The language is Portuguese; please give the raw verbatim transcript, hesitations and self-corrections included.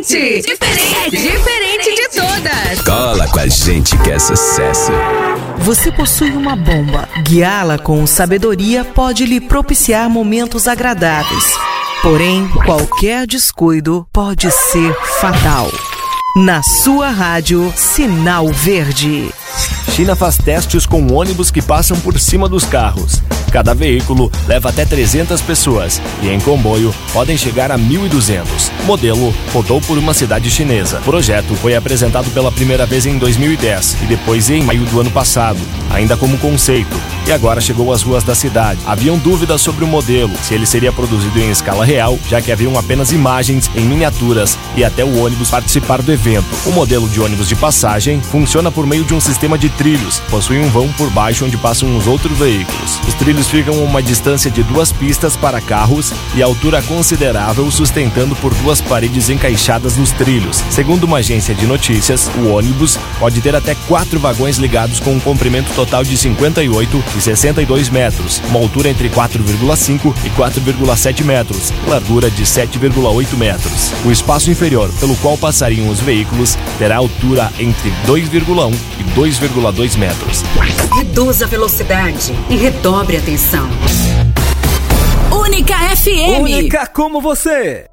diferente. Diferente. Diferente de todas. Cola com a gente que é sucesso. Você possui uma bomba. Guiá-la com sabedoria pode lhe propiciar momentos agradáveis. Porém, qualquer descuido pode ser fatal. Na sua rádio, Sinal Verde. China faz testes com ônibus que passam por cima dos carros. Cada veículo leva até trezentas pessoas e em comboio podem chegar a mil e duzentos. O modelo rodou por uma cidade chinesa. O projeto foi apresentado pela primeira vez em dois mil e dez e depois em maio do ano passado, ainda como conceito, e agora chegou às ruas da cidade. Haviam dúvidas sobre o modelo, se ele seria produzido em escala real, já que haviam apenas imagens em miniaturas e até o ônibus participar do evento. O modelo de ônibus de passagem funciona por meio de um sistema de trilhos, possui um vão por baixo onde passam os outros veículos. Os trilhos ficam a uma distância de duas pistas para carros e altura considerável, sustentando por duas paredes encaixadas nos trilhos. Segundo uma agência de notícias, o ônibus pode ter até quatro vagões ligados com um comprimento total de cinquenta e oito e sessenta e dois metros, uma altura entre quatro vírgula cinco e quatro vírgula sete metros, largura de sete vírgula oito metros. O espaço inferior pelo qual passariam os veículos terá altura entre dois vírgula um e dois vírgula dois metros. Reduza a velocidade e redobre a atenção. Única F M. Única como você.